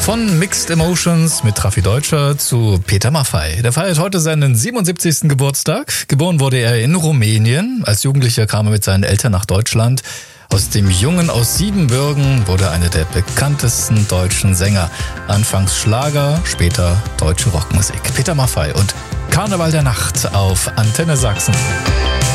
Von Mixed Emotions mit Raffi Deutscher zu Peter Maffay. Der feiert heute seinen 77. Geburtstag. Geboren wurde er in Rumänien. Als Jugendlicher kam er mit seinen Eltern nach Deutschland. Aus dem Jungen aus Siebenbürgen wurde einer der bekanntesten deutschen Sänger. Anfangs Schlager, später deutsche Rockmusik. Peter Maffay und Karneval der Nacht auf Antenne Sachsen.